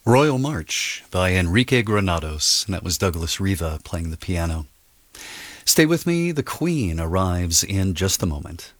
Royal March by Enrique Granados, and that was Douglas Riva playing the piano. Stay with me, the Queen arrives in just a moment.